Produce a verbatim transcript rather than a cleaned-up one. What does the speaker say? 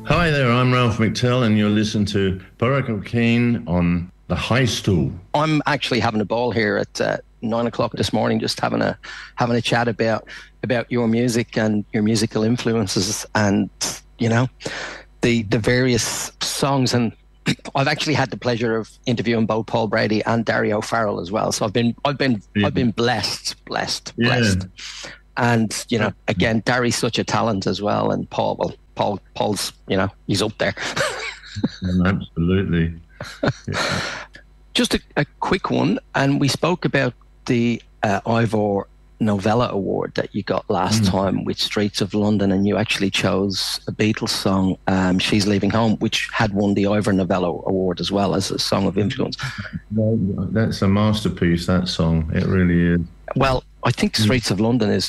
Hi there, I'm Ralph McTell, and you're listening to Barack O'Kane on the High Stool. I'm actually having a ball here at uh, nine o'clock this morning, just having a having a chat about about your music and your musical influences, and you know, the the various songs. And I've actually had the pleasure of interviewing both Paul Brady and Dario Farrell as well. So I've been I've been yeah. I've been blessed, blessed, yeah. blessed. And you know, again, Darry's such a talent as well, and Paul, well, Paul, Paul's, you know, he's up there. Absolutely. Yeah. Just a, a quick one, and we spoke about the uh, Ivor Novella Award that you got last mm. time with Streets of London, and you actually chose a Beatles song, um, She's Leaving Home, which had won the Ivor Novella Award as well as a song of influence. That's a masterpiece, that song. It really is. Well, I think Streets of London is